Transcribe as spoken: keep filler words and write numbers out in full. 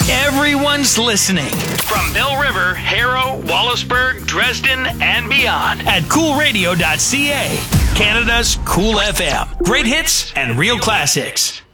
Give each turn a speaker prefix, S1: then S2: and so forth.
S1: Everyone's listening. From Mill River, Harrow, Wallaceburg, Dresden, and beyond at cool radio dot c a. Canada's Cool F M. Great hits and real classics.